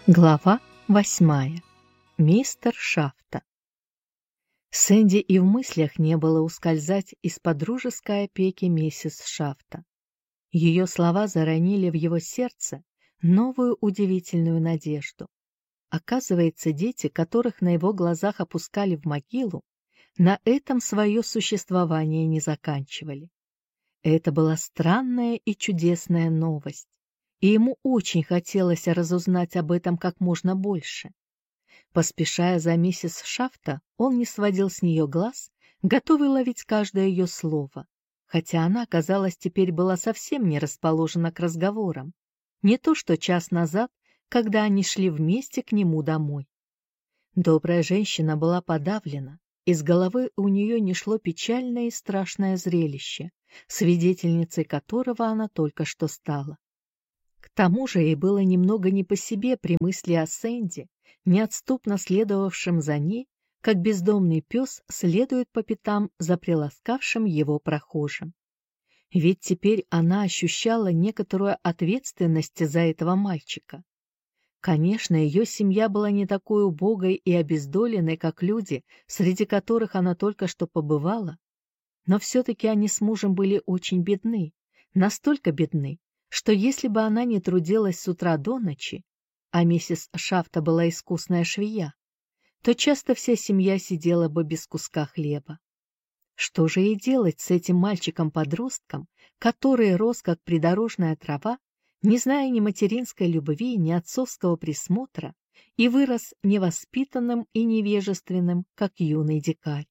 Глава 8. Мистер Шафта. Сэнди и в мыслях не было ускользать из-под дружеской опеки миссис Шафта. Ее слова заронили в его сердце новую удивительную надежду. Оказывается, дети, которых на его глазах опускали в могилу, на этом свое существование не заканчивали. Это была странная и чудесная новость, и ему очень хотелось разузнать об этом как можно больше. Поспешая за миссис Шафта, он не сводил с нее глаз, готовый ловить каждое ее слово, хотя она, казалось, теперь была совсем не расположена к разговорам, не то что час назад, когда они шли вместе к нему домой. Добрая женщина была подавлена, из головы у нее не шло печальное и страшное зрелище, свидетельницей которого она только что стала. К тому же ей было немного не по себе при мысли о Сэнди, неотступно следовавшем за ней, как бездомный пес следует по пятам за приласкавшим его прохожим. Ведь теперь она ощущала некоторую ответственность за этого мальчика. Конечно, ее семья была не такой убогой и обездоленной, как люди, среди которых она только что побывала, но все-таки они с мужем были очень бедны, настолько бедны, что если бы она не трудилась с утра до ночи, а миссис Шафта была искусная швея, то часто вся семья сидела бы без куска хлеба. Что же ей делать с этим мальчиком-подростком, который рос как придорожная трава, не зная ни материнской любви, ни отцовского присмотра, и вырос невоспитанным и невежественным, как юный дикарь?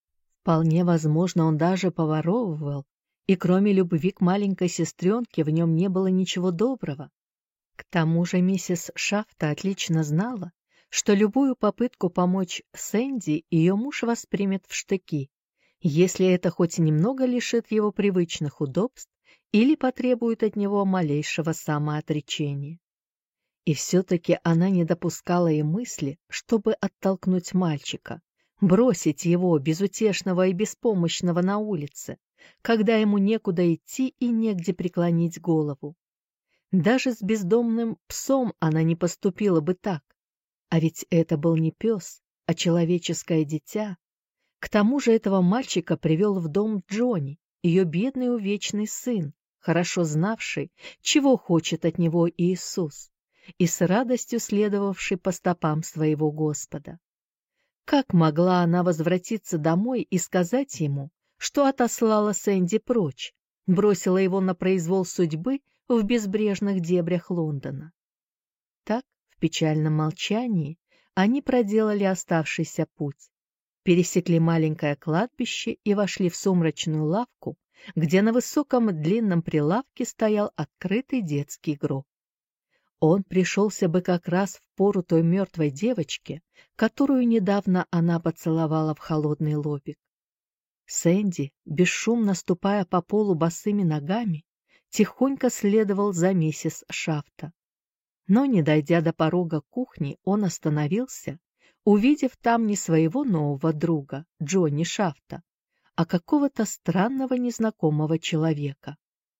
Вполне возможно, он даже поворовывал, и кроме любви к маленькой сестренке в нем не было ничего доброго. К тому же миссис Шафта отлично знала, что любую попытку помочь Сэнди ее муж воспримет в штыки, если это хоть немного лишит его привычных удобств или потребует от него малейшего самоотречения. И все-таки она не допускала и мысли, чтобы оттолкнуть мальчика, бросить его, безутешного и беспомощного, на улице, когда ему некуда идти и негде преклонить голову. Даже с бездомным псом она не поступила бы так. А ведь это был не пес, а человеческое дитя. К тому же этого мальчика привел в дом Джонни, ее бедный увечный сын, хорошо знавший, чего хочет от него Иисус, и с радостью следовавший по стопам своего Господа. Как могла она возвратиться домой и сказать ему, что отослала Сэнди прочь, бросила его на произвол судьбы в безбрежных дебрях Лондона? Так, в печальном молчании, они проделали оставшийся путь, пересекли маленькое кладбище и вошли в сумрачную лавку, где на высоком длинном прилавке стоял открытый детский гроб. Он пришелся бы как раз в пору той мертвой девочке, которую недавно она поцеловала в холодный лобик. Сэнди, бесшумно ступая по полу босыми ногами, тихонько следовал за миссис Шафта. Но, не дойдя до порога кухни, он остановился, увидев там не своего нового друга, Джонни Шафта, а какого-то странного незнакомого человека.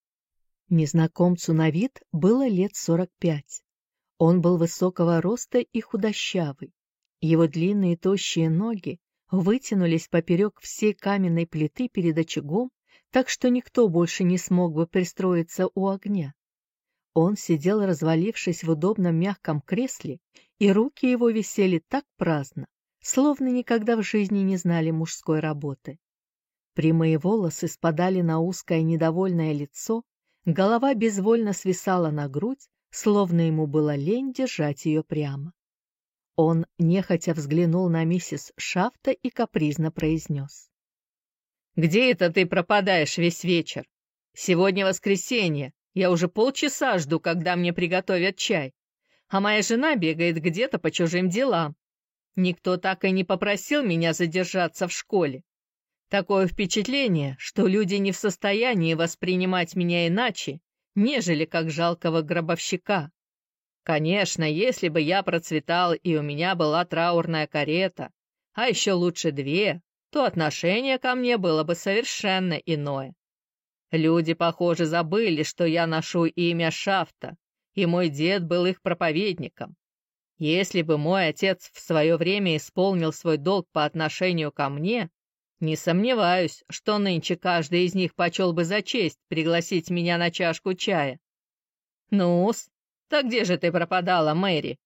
Незнакомцу на вид было лет 45. Он был высокого роста и худощавый. Его длинные тощие ноги вытянулись поперек всей каменной плиты перед очагом, так что никто больше не смог бы пристроиться у огня. Он сидел, развалившись в удобном мягком кресле, и руки его висели так праздно, словно никогда в жизни не знали мужской работы. Прямые волосы спадали на узкое недовольное лицо, голова безвольно свисала на грудь, словно ему было лень держать ее прямо. Он нехотя взглянул на миссис Шафта и капризно произнес: «Где это ты пропадаешь весь вечер? Сегодня воскресенье, я уже полчаса жду, когда мне приготовят чай, а моя жена бегает где-то по чужим делам. Никто так и не попросил меня задержаться в школе. Такое впечатление, что люди не в состоянии воспринимать меня иначе, нежели как жалкого гробовщика. Конечно, если бы я процветал и у меня была траурная карета, а еще лучше 2, то отношение ко мне было бы совершенно иное. Люди, похоже, забыли, что я ношу имя Шафта, и мой дед был их проповедником. Если бы мой отец в свое время исполнил свой долг по отношению ко мне, не сомневаюсь, что нынче каждый из них почел бы за честь пригласить меня на чашку чая. Ну-с, так где же ты пропадала, Мэри?»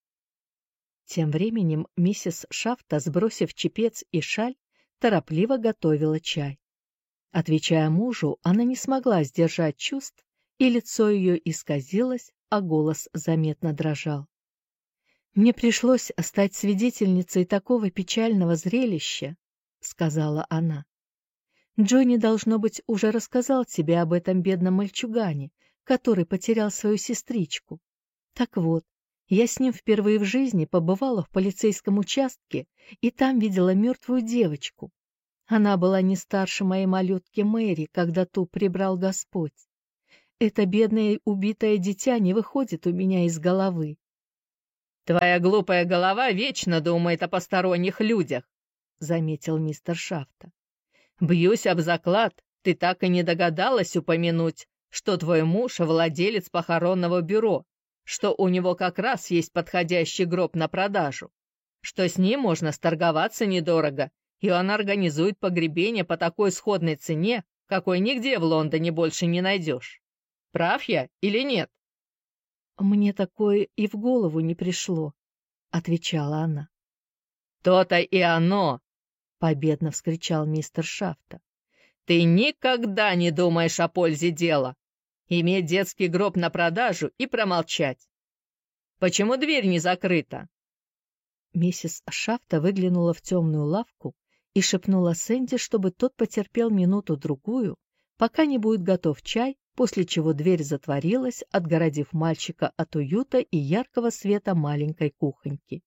Тем временем миссис Шафта, сбросив чепец и шаль, торопливо готовила чай. Отвечая мужу, она не смогла сдержать чувств, и лицо ее исказилось, а голос заметно дрожал. «Мне пришлось стать свидетельницей такого печального зрелища», — сказала она. «Джонни, должно быть, уже рассказал тебе об этом бедном мальчугане, который потерял свою сестричку. Так вот, я с ним впервые в жизни побывала в полицейском участке и там видела мертвую девочку. Она была не старше моей малютки Мэри, когда ту прибрал Господь. Это бедное убитое дитя не выходит у меня из головы». «Твоя глупая голова вечно думает о посторонних людях», — заметил мистер Шафта. «Бьюсь об заклад, ты так и не догадалась упомянуть, что твой муж — владелец похоронного бюро, что у него как раз есть подходящий гроб на продажу, что с ним можно сторговаться недорого, и он организует погребение по такой сходной цене, какой нигде в Лондоне больше не найдешь. Прав я или нет?» «Мне такое и в голову не пришло», — отвечала она. «То-то и оно!» — победно вскричал мистер Шафта. «Ты никогда не думаешь о пользе дела. Иметь детский гроб на продажу и промолчать. Почему дверь не закрыта?» Миссис Шафта выглянула в темную лавку и шепнула Сэнди, чтобы тот потерпел минуту-другую, пока не будет готов чай, после чего дверь затворилась, отгородив мальчика от уюта и яркого света маленькой кухоньки.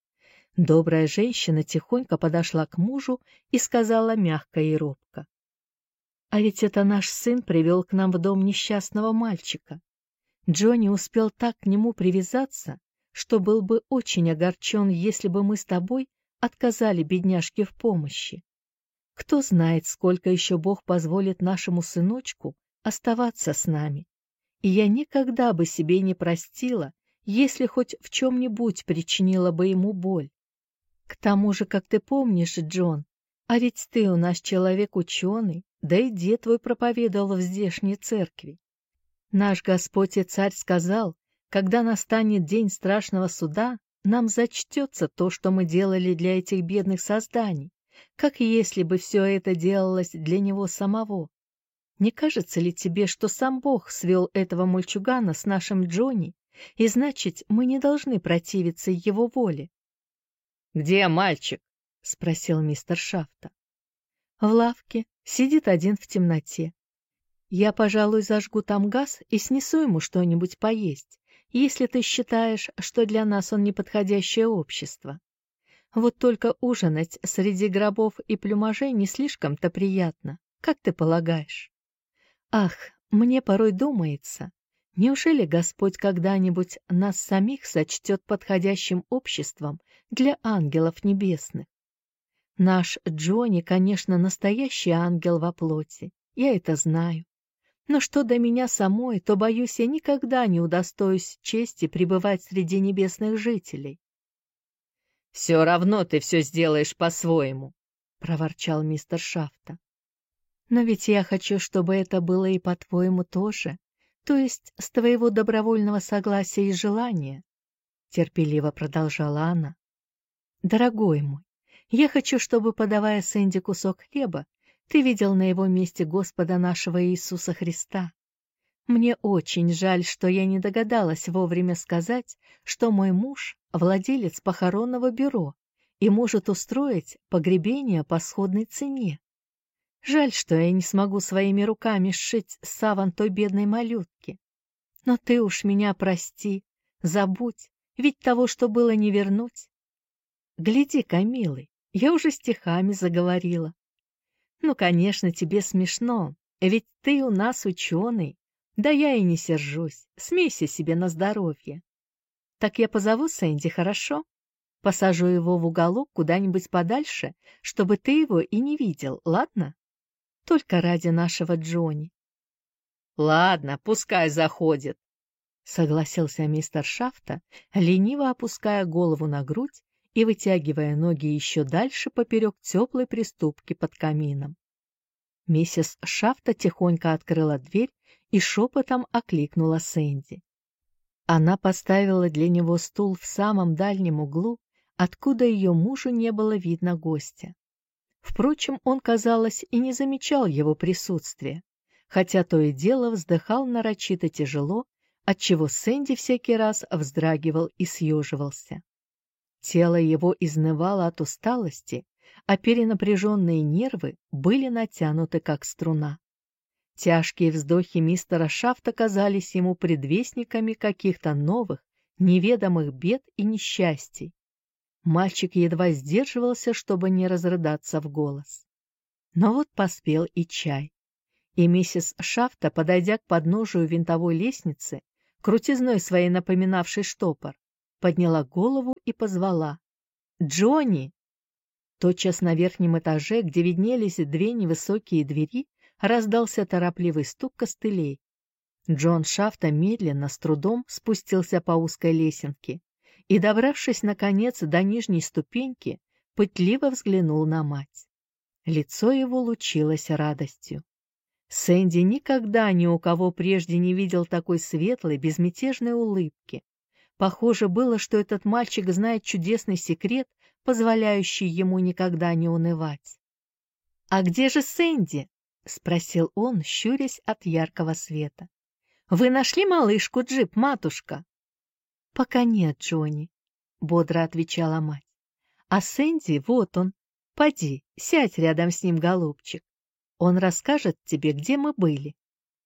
Добрая женщина тихонько подошла к мужу и сказала мягко и робко: «А ведь это наш сын привел к нам в дом несчастного мальчика. Джонни успел так к нему привязаться, что был бы очень огорчен, если бы мы с тобой отказали бедняжке в помощи. Кто знает, сколько еще Бог позволит нашему сыночку оставаться с нами. И я никогда бы себе не простила, если хоть в чем-нибудь причинила бы ему боль. К тому же, как ты помнишь, Джон, а ведь ты у нас человек ученый, да и дед твой проповедовал в здешней церкви. Наш Господь и Царь сказал, когда настанет день страшного суда, нам зачтется то, что мы делали для этих бедных созданий, как если бы все это делалось для него самого. Не кажется ли тебе, что сам Бог свел этого мальчугана с нашим Джонни, и значит, мы не должны противиться его воле?» «Где мальчик?» — спросил мистер Шафта. «В лавке, сидит один в темноте. Я, пожалуй, зажгу там газ и снесу ему что-нибудь поесть, если ты считаешь, что для нас он неподходящее общество. Вот только ужинать среди гробов и плюмажей не слишком-то приятно, как ты полагаешь? Ах, мне порой думается, неужели Господь когда-нибудь нас самих сочтет подходящим обществом для ангелов небесных? Наш Джонни, конечно, настоящий ангел во плоти, я это знаю. Но что до меня самой, то, боюсь, я никогда не удостоюсь чести пребывать среди небесных жителей. «Все равно ты все сделаешь по-своему», — проворчал мистер Шафта. «Но ведь я хочу, чтобы это было и по-твоему тоже, то есть с твоего добровольного согласия и желания», — терпеливо продолжала она. «Дорогой мой, я хочу, чтобы, подавая Сэнди кусок хлеба, ты видел на его месте Господа нашего Иисуса Христа. Мне очень жаль, что я не догадалась вовремя сказать, что мой муж — владелец похоронного бюро и может устроить погребение по сходной цене. Жаль, что я не смогу своими руками сшить саван той бедной малютки. Но ты уж меня прости, забудь, ведь того, что было, не вернуть. Гляди-ка, милый, я уже стихами заговорила. Ну, конечно, тебе смешно, ведь ты у нас ученый. Да я и не сержусь, смейся себе на здоровье. Так я позову Сэнди, хорошо? Посажу его в уголок куда-нибудь подальше, чтобы ты его и не видел, ладно? Только ради нашего Джонни. «Ладно, пускай заходит», согласился мистер Шафта, лениво опуская голову на грудь и вытягивая ноги еще дальше поперек теплой приступки под камином. Миссис Шафта тихонько открыла дверь и шепотом окликнула Сэнди. Она поставила для него стул в самом дальнем углу, откуда ее мужу не было видно гостя. Впрочем, он, казалось, и не замечал его присутствия, хотя то и дело вздыхал нарочито тяжело, отчего Сэнди всякий раз вздрагивал и съеживался. Тело его изнывало от усталости, а перенапряженные нервы были натянуты как струна. Тяжкие вздохи мистера Шафта казались ему предвестниками каких-то новых, неведомых бед и несчастий. Мальчик едва сдерживался, чтобы не разрыдаться в голос. Но вот поспел и чай. И миссис Шафта, подойдя к подножию винтовой лестницы, крутизной своей напоминавшей штопор, подняла голову и позвала: «Джонни!». Тотчас на верхнем этаже, где виднелись две невысокие двери, раздался торопливый стук костылей. Джон Шафта медленно, с трудом спустился по узкой лесенке и, добравшись, наконец, до нижней ступеньки, пытливо взглянул на мать. Лицо его лучилось радостью. Сэнди никогда ни у кого прежде не видел такой светлой, безмятежной улыбки. Похоже было, что этот мальчик знает чудесный секрет, позволяющий ему никогда не унывать. «А где же Сэнди?» — спросил он, щурясь от яркого света. «Вы нашли малышку Джип, матушка?» «Пока нет, Джонни», — бодро отвечала мать. «А Сэнди, вот он. Поди, сядь рядом с ним, голубчик. Он расскажет тебе, где мы были».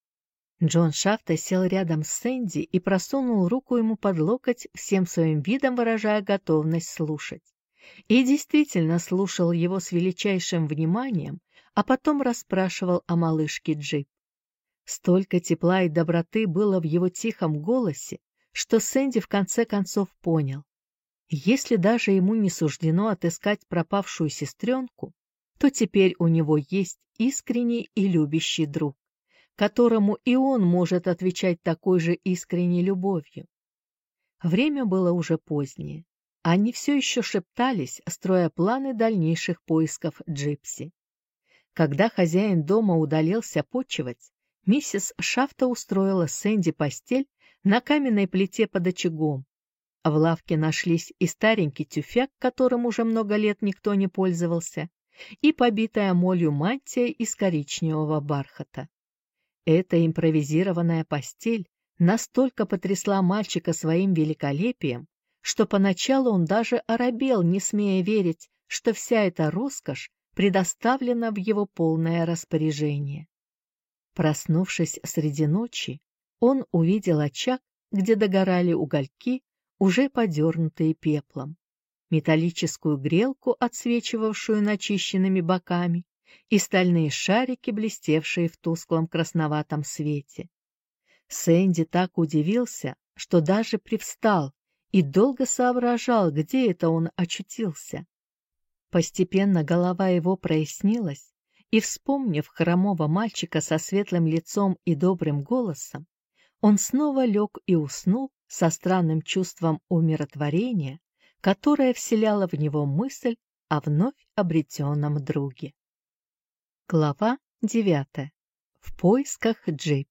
Джон Шафта сел рядом с Сэнди и просунул руку ему под локоть, всем своим видом выражая готовность слушать. И действительно слушал его с величайшим вниманием, а потом расспрашивал о малышке Джип. Столько тепла и доброты было в его тихом голосе, что Сэнди в конце концов понял. Если даже ему не суждено отыскать пропавшую сестренку, то теперь у него есть искренний и любящий друг, которому и он может отвечать такой же искренней любовью. Время было уже позднее. Они все еще шептались, строя планы дальнейших поисков Джипси. Когда хозяин дома удалился почивать, миссис Шафта устроила Сэнди постель на каменной плите под очагом. В лавке нашлись и старенький тюфяк, которым уже много лет никто не пользовался, и побитая молью мантия из коричневого бархата. Эта импровизированная постель настолько потрясла мальчика своим великолепием, что поначалу он даже оробел, не смея верить, что вся эта роскошь предоставлена в его полное распоряжение. Проснувшись среди ночи, он увидел очаг, где догорали угольки, уже подернутые пеплом, металлическую грелку, отсвечивавшую начищенными боками, и стальные шарики, блестевшие в тусклом красноватом свете. Сэнди так удивился, что даже привстал и долго соображал, где это он очутился. Постепенно голова его прояснилась, и, вспомнив хромого мальчика со светлым лицом и добрым голосом, он снова лег и уснул со странным чувством умиротворения, которое вселяло в него мысль о вновь обретенном друге. Глава 9. В поисках Джип.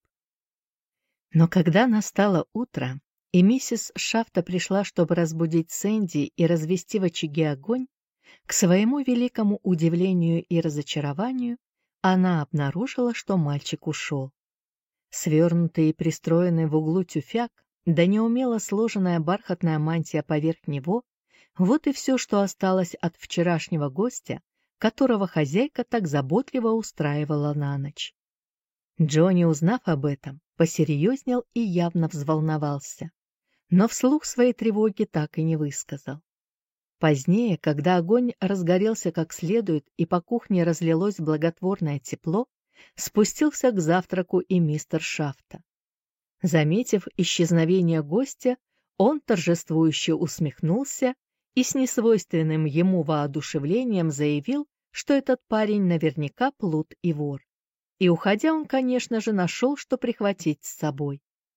Но когда настало утро, и миссис Шафта пришла, чтобы разбудить Сэнди и развести в очаге огонь, к своему великому удивлению и разочарованию она обнаружила, что мальчик ушел. Свернутый и пристроенный в углу тюфяк, да неумело сложенная бархатная мантия поверх него — вот и все, что осталось от вчерашнего гостя, которого хозяйка так заботливо устраивала на ночь. Джонни, узнав об этом, посерьезнел и явно взволновался, но вслух своей тревоги так и не высказал. Позднее, когда огонь разгорелся как следует и по кухне разлилось благотворное тепло, спустился к завтраку и мистер Шафта. Заметив исчезновение гостя, он торжествующе усмехнулся и с несвойственным ему воодушевлением заявил, что этот парень наверняка плут и вор. И, уходя, он, конечно же, нашел, что прихватить с собой.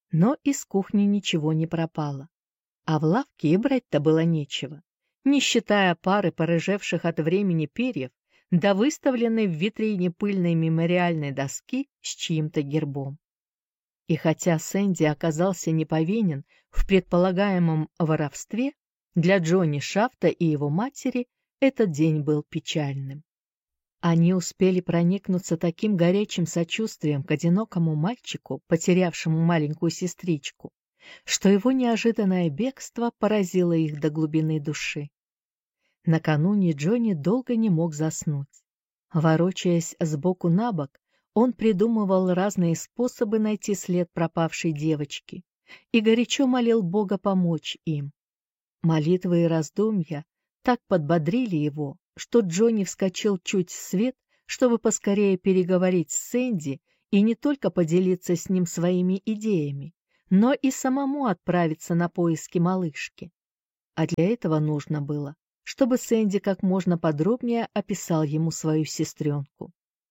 Но из кухни ничего не пропало. А в лавке и брать-то было нечего, не считая пары порыжевших от времени перьев да выставленной в витрине пыльной мемориальной доски с чьим-то гербом. И хотя Сэнди оказался не повинен в предполагаемом воровстве, для Джонни Шафта и его матери этот день был печальным. Они успели проникнуться таким горячим сочувствием к одинокому мальчику, потерявшему маленькую сестричку, что его неожиданное бегство поразило их до глубины души. Накануне Джонни долго не мог заснуть. Ворочаясь сбоку на бок, он придумывал разные способы найти след пропавшей девочки и горячо молил Бога помочь им. Молитвы и раздумья так подбодрили его, что Джонни вскочил чуть в свет, чтобы поскорее переговорить с Сэнди и не только поделиться с ним своими идеями, но и самому отправиться на поиски малышки. А для этого нужно было, чтобы Сэнди как можно подробнее описал ему свою сестренку.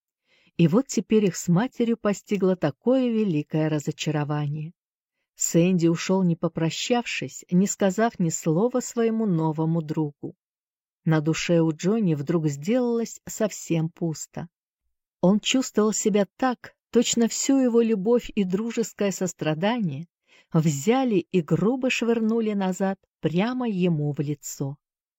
И вот теперь их с матерью постигло такое великое разочарование. Сэнди ушел не попрощавшись, не сказав ни слова своему новому другу. На душе у Джонни вдруг сделалось совсем пусто. Он чувствовал себя так, точно всю его любовь и дружеское сострадание взяли и грубо швырнули назад прямо ему в лицо.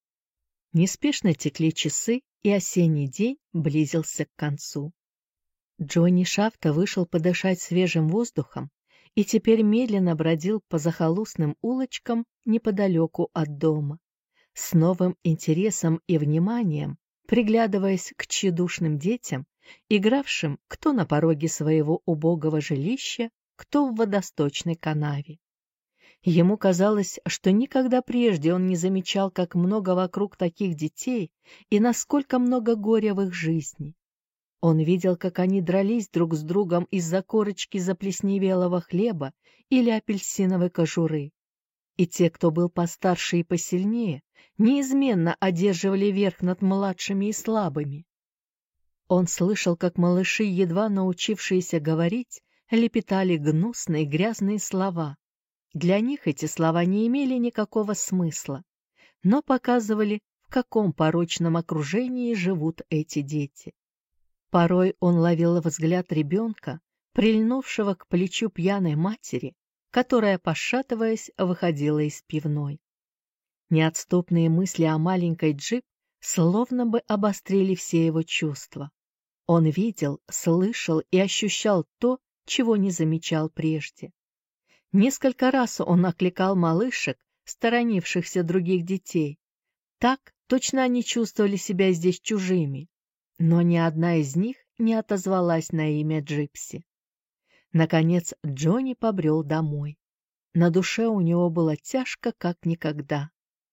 Неспешно текли часы, и осенний день близился к концу. Джонни Шафта вышел подышать свежим воздухом и теперь медленно бродил по захолустным улочкам неподалеку от дома, с новым интересом и вниманием, приглядываясь к тщедушным детям, игравшим кто на пороге своего убогого жилища, кто в водосточной канаве. Ему казалось, что никогда прежде он не замечал, как много вокруг таких детей и насколько много горя в их жизни. Он видел, как они дрались друг с другом из-за корочки заплесневелого хлеба или апельсиновой кожуры. И те, кто был постарше и посильнее, неизменно одерживали верх над младшими и слабыми. Он слышал, как малыши, едва научившиеся говорить, лепетали гнусные грязные слова. Для них эти слова не имели никакого смысла, но показывали, в каком порочном окружении живут эти дети. Порой он ловил взгляд ребенка, прильнувшего к плечу пьяной матери, которая, пошатываясь, выходила из пивной. Неотступные мысли о маленькой Джип словно бы обострили все его чувства. Он видел, слышал и ощущал то, чего не замечал прежде. Несколько раз он окликал малышек, сторонившихся других детей. Так точно они чувствовали себя здесь чужими, но ни одна из них не отозвалась на имя Джипси. Наконец Джонни побрел домой. На душе у него было тяжко, как никогда.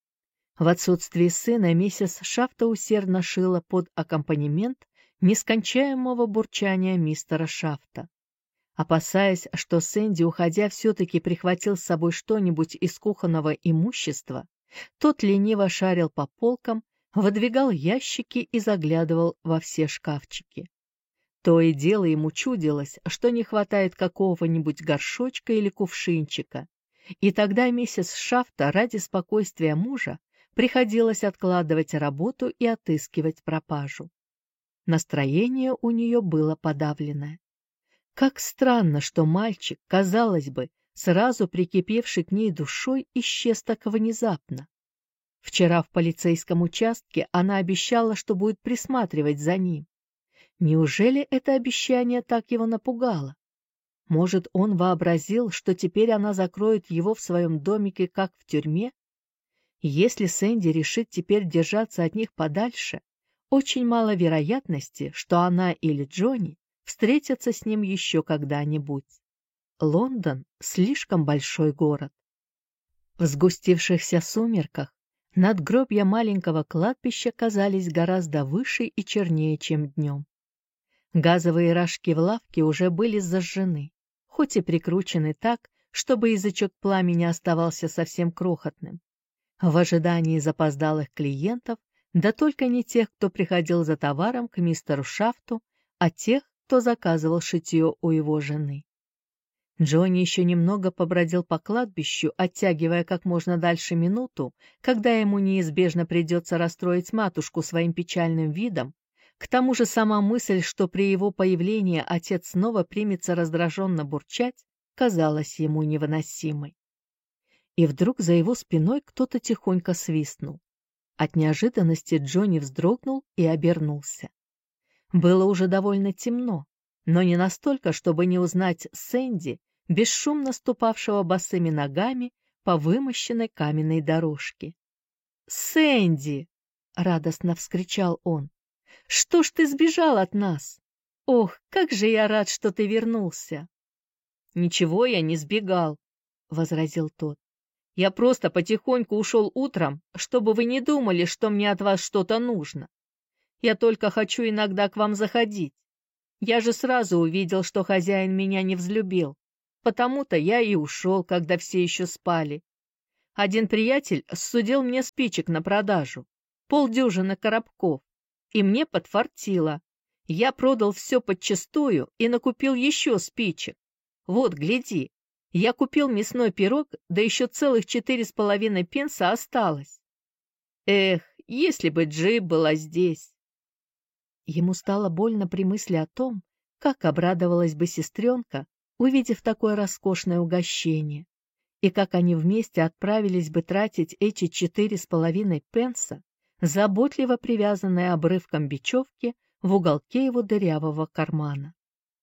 В отсутствие сына миссис Шафта усердно шила под аккомпанемент нескончаемого бурчания мистера Шафта. Опасаясь, что Сэнди, уходя, все-таки прихватил с собой что-нибудь из кухонного имущества, тот лениво шарил по полкам, выдвигал ящики и заглядывал во все шкафчики. То и дело ему чудилось, что не хватает какого-нибудь горшочка или кувшинчика, и тогда миссис Шафта ради спокойствия мужа приходилось откладывать работу и отыскивать пропажу. Настроение у нее было подавленное. Как странно, что мальчик, казалось бы, сразу прикипевший к ней душой, исчез так внезапно. Вчера в полицейском участке она обещала, что будет присматривать за ним. Неужели это обещание так его напугало? Может, он вообразил, что теперь она закроет его в своем домике, как в тюрьме? Если Сэнди решит теперь держаться от них подальше, очень мало вероятности, что она или Джонни встретятся с ним еще когда-нибудь. Лондон — слишком большой город. В сгустившихся сумерках надгробья маленького кладбища казались гораздо выше и чернее, чем днем. Газовые рожки в лавке уже были зажжены, хоть и прикручены так, чтобы язычок пламени оставался совсем крохотным. В ожидании запоздалых клиентов, да только не тех, кто приходил за товаром к мистеру Шафту, а тех, кто заказывал шитье у его жены. Джонни еще немного побродил по кладбищу, оттягивая как можно дальше минуту, когда ему неизбежно придется расстроить матушку своим печальным видом. К тому же сама мысль, что при его появлении отец снова примется раздраженно бурчать, казалась ему невыносимой. И вдруг за его спиной кто-то тихонько свистнул. От неожиданности Джонни вздрогнул и обернулся. Было уже довольно темно, но не настолько, чтобы не узнать Сэнди, бесшумно ступавшего босыми ногами по вымощенной каменной дорожке. «Сэнди!» — радостно вскричал он. «Что ж ты сбежал от нас? Ох, как же я рад, что ты вернулся!» «Ничего я не сбегал», — возразил тот. «Я просто потихоньку ушел утром, чтобы вы не думали, что мне от вас что-то нужно. Я только хочу иногда к вам заходить. Я же сразу увидел, что хозяин меня не взлюбил, потому-то я и ушел, когда все еще спали. Один приятель ссудил мне спичек на продажу, 50 коробков, и мне подфартило. Я продал все подчистую и накупил еще спичек. Вот, гляди, я купил мясной пирог, да еще целых 4,5 пенса осталось. Эх, если бы Джип была здесь!» Ему стало больно при мысли о том, как обрадовалась бы сестренка, увидев такое роскошное угощение, и как они вместе отправились бы тратить эти 4,5 пенса, заботливо привязанные обрывком бечевки в уголке его дырявого кармана.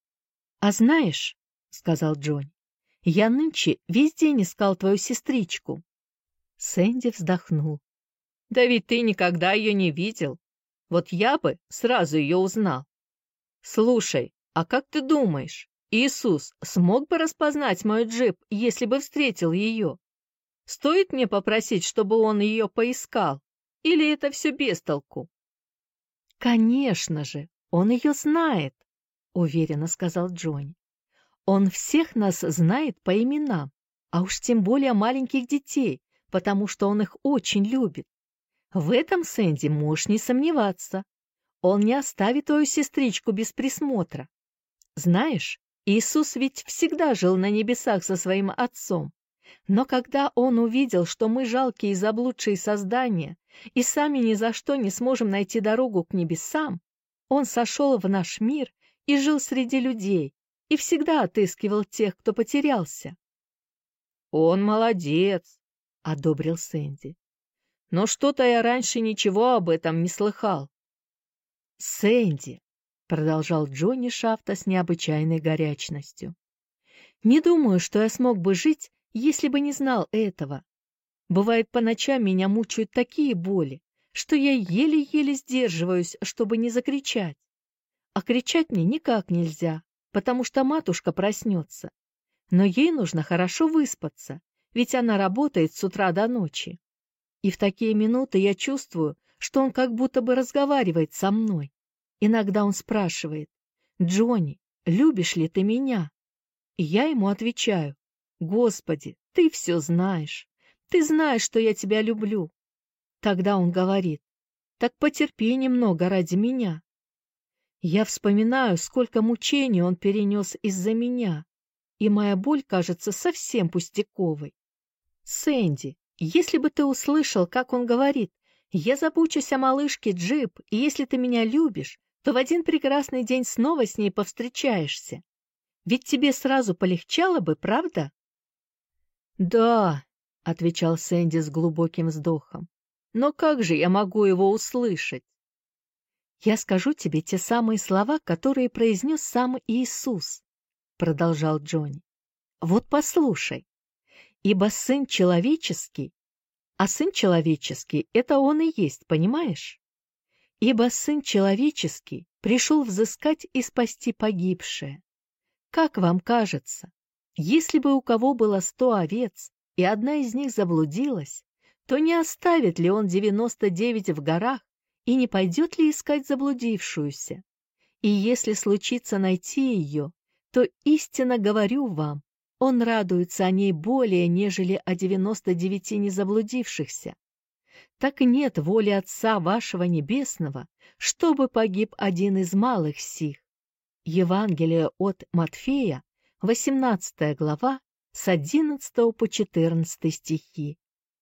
«А знаешь, — сказал Джонни, — я нынче весь день искал твою сестричку». Сэнди вздохнул. «Да ведь ты никогда ее не видел. Вот я бы сразу ее узнал. Слушай, а как ты думаешь, Иисус смог бы распознать мой джип, если бы встретил ее? Стоит мне попросить, чтобы он ее поискал? Или это все без толку?» «Конечно же, он ее знает», — уверенно сказал Джонни. «Он всех нас знает по именам, а уж тем более маленьких детей, потому что он их очень любит. В этом, Сэнди, можешь не сомневаться. Он не оставит твою сестричку без присмотра. Знаешь, Иисус ведь всегда жил на небесах со своим Отцом. Но когда Он увидел, что мы жалкие и заблудшие создания и сами ни за что не сможем найти дорогу к небесам, Он сошел в наш мир и жил среди людей, и всегда отыскивал тех, кто потерялся». «Он молодец», — одобрил Сэнди. «Но что-то я раньше ничего об этом не слыхал». «Сэнди», — продолжал Джонни Шафта с необычайной горячностью, — «не думаю, что я смог бы жить, если бы не знал этого. Бывает, по ночам меня мучают такие боли, что я еле-еле сдерживаюсь, чтобы не закричать. А кричать мне никак нельзя, потому что матушка проснется. Но ей нужно хорошо выспаться, ведь она работает с утра до ночи. И в такие минуты я чувствую, что он как будто бы разговаривает со мной. Иногда он спрашивает: «Джонни, любишь ли ты меня?» И я ему отвечаю: «Господи, ты все знаешь. Ты знаешь, что я тебя люблю». Тогда он говорит: «Так потерпи немного ради меня». Я вспоминаю, сколько мучений он перенес из-за меня, и моя боль кажется совсем пустяковой. Сэнди, если бы ты услышал, как он говорит: «Я забочусь о малышке Джип, и если ты меня любишь, то в один прекрасный день снова с ней повстречаешься». Ведь тебе сразу полегчало бы, правда? «Да», — отвечал Сэнди с глубоким вздохом, — «но как же я могу его услышать?» «Я скажу тебе те самые слова, которые произнес сам Иисус», — продолжал Джонни. «Вот послушай. Ибо Сын Человеческий, а Сын Человеческий — это Он и есть, понимаешь? Ибо Сын Человеческий пришел взыскать и спасти погибшее. Как вам кажется, если бы у кого было 100 овец, и одна из них заблудилась, то не оставит ли он 99 в горах и не пойдет ли искать заблудившуюся? И если случится найти ее, то истинно говорю вам, он радуется о ней более, нежели о 99 незаблудившихся. Так нет воли Отца вашего Небесного, чтобы погиб один из малых сих». Евангелие от Матфея, 18 глава, с 11 по 14 стихи.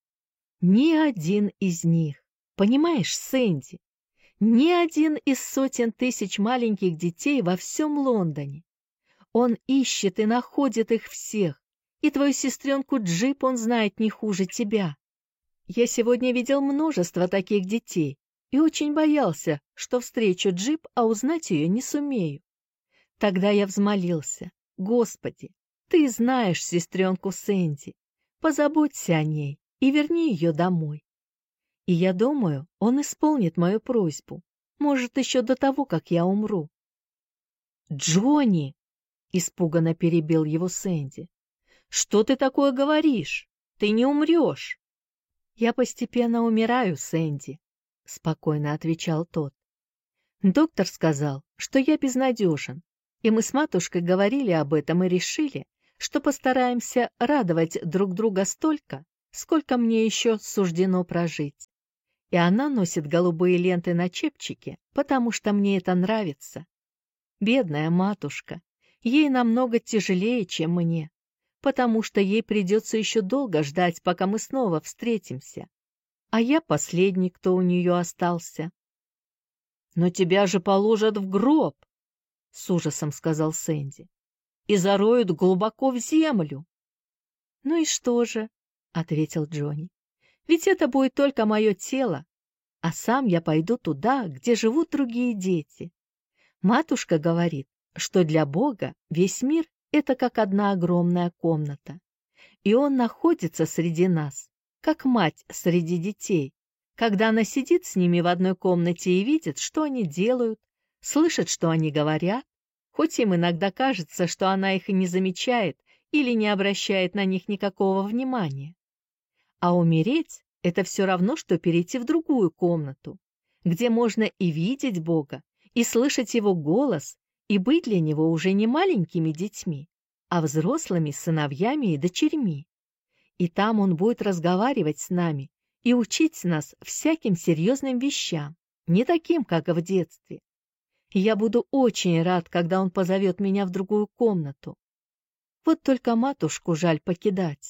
Ни один из них, понимаешь, Сэнди, ни один из сотен тысяч маленьких детей во всем Лондоне. Он ищет и находит их всех, и твою сестренку Джип он знает не хуже тебя. Я сегодня видел множество таких детей и очень боялся, что встречу Джип, а узнать ее не сумею. Тогда я взмолился: Господи, ты знаешь сестренку Сэнди, позаботься о ней и верни ее домой. И я думаю, он исполнит мою просьбу, может, еще до того, как я умру. «Джонни!» — испуганно перебил его Сэнди. «Что ты такое говоришь? Ты не умрешь!» «Я постепенно умираю, Сэнди», — спокойно отвечал тот. «Доктор сказал, что я безнадежен, и мы с матушкой говорили об этом и решили, что постараемся радовать друг друга столько, сколько мне еще суждено прожить. И она носит голубые ленты на чепчике, потому что мне это нравится. Бедная матушка, ей намного тяжелее, чем мне, потому что ей придется еще долго ждать, пока мы снова встретимся. А я последний, кто у нее остался». «Но тебя же положат в гроб», — с ужасом сказал Сэнди, — «и зароют глубоко в землю». «Ну и что же?» — ответил Джонни. «Ведь это будет только мое тело, а сам я пойду туда, где живут другие дети. Матушка говорит, что для Бога весь мир — это как одна огромная комната, и Он находится среди нас, как мать среди детей, когда она сидит с ними в одной комнате и видит, что они делают, слышит, что они говорят, хоть им иногда кажется, что она их и не замечает или не обращает на них никакого внимания. А умереть — это все равно, что перейти в другую комнату, где можно и видеть Бога, и слышать Его голос, и быть для Него уже не маленькими детьми, а взрослыми сыновьями и дочерьми. И там Он будет разговаривать с нами и учить нас всяким серьезным вещам, не таким, как в детстве. И я буду очень рад, когда Он позовет меня в другую комнату. Вот только матушку жаль покидать.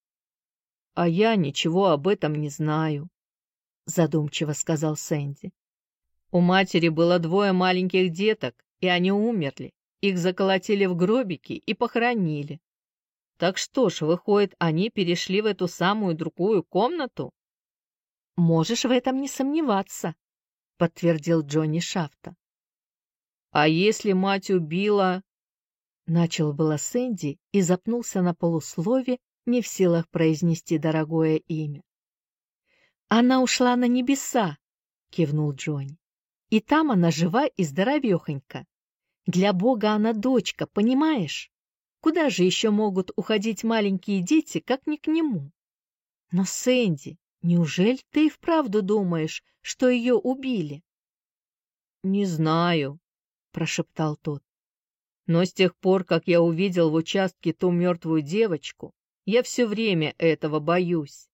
«А я ничего об этом не знаю», — задумчиво сказал Сэнди. «У матери было 2 маленьких деток, и они умерли. Их заколотили в гробики и похоронили. Так что ж, выходит, они перешли в эту самую другую комнату?» «Можешь в этом не сомневаться», — подтвердил Джонни Шафта. «А если мать убила...» Начал было Сэнди и запнулся на полуслове, не в силах произнести дорогое имя. «Она ушла на небеса», — кивнул Джонни. «И там она жива и здоровехонька. Для Бога она дочка, понимаешь? Куда же еще могут уходить маленькие дети, как не к нему? Но, Сэнди, неужели ты и вправду думаешь, что ее убили?» «Не знаю», — прошептал тот. «Но с тех пор, как я увидел в участке ту мертвую девочку, я все время этого боюсь».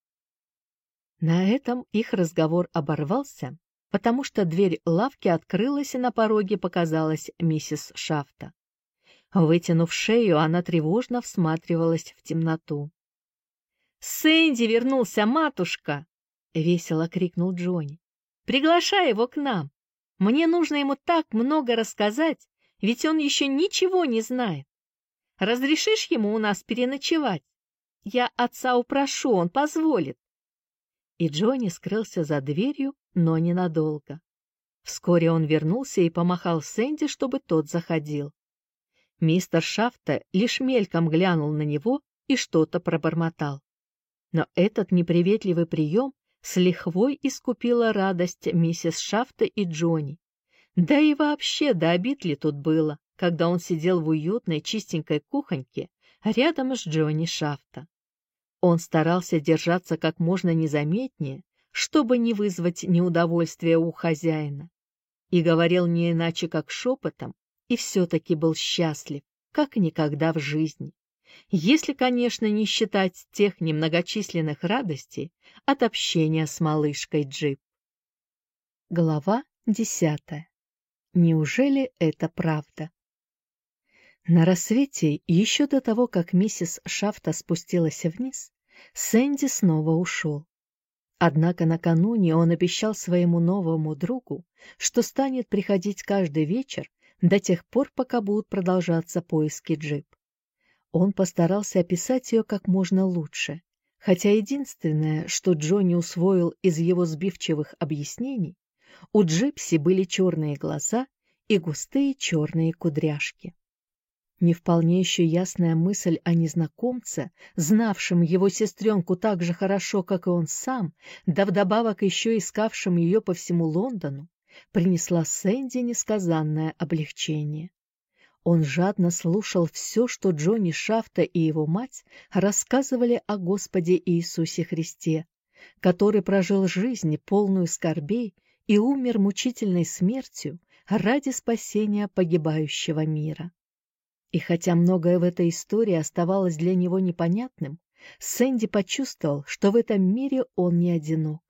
На этом их разговор оборвался, потому что дверь лавки открылась, и на пороге показалась миссис Шафта. Вытянув шею, она тревожно всматривалась в темноту. «Сэнди вернулся, матушка!» — весело крикнул Джонни. «Приглашай его к нам. Мне нужно ему так много рассказать, ведь он еще ничего не знает. Разрешишь ему у нас переночевать? Я отца упрошу, он позволит». И Джонни скрылся за дверью, но ненадолго. Вскоре он вернулся и помахал Сэнди, чтобы тот заходил. Мистер Шафта лишь мельком глянул на него и что-то пробормотал. Но этот неприветливый прием с лихвой искупила радость миссис Шафта и Джонни. Да и вообще до обид ли тут было, когда он сидел в уютной чистенькой кухоньке рядом с Джонни Шафта. Он старался держаться как можно незаметнее, чтобы не вызвать неудовольствия у хозяина, и говорил не иначе как шепотом, и все-таки был счастлив, как никогда в жизни, если, конечно, не считать тех немногочисленных радостей от общения с малышкой Джип. Глава 10. Неужели это правда? На рассвете, еще до того, как миссис Шафта спустилась вниз, Сэнди снова ушел. Однако накануне он обещал своему новому другу, что станет приходить каждый вечер до тех пор, пока будут продолжаться поиски Джип. Он постарался описать ее как можно лучше, хотя единственное, что Джонни усвоил из его сбивчивых объяснений, у Джипси были черные глаза и густые черные кудряшки. Не вполне еще ясная мысль о незнакомце, знавшем его сестренку так же хорошо, как и он сам, да вдобавок еще искавшем ее по всему Лондону, принесла Сэнди несказанное облегчение. Он жадно слушал все, что Джонни Шафта и его мать рассказывали о Господе Иисусе Христе, который прожил жизнь полную скорбей и умер мучительной смертью ради спасения погибающего мира. И хотя многое в этой истории оставалось для него непонятным, Сэнди почувствовал, что в этом мире он не одинок.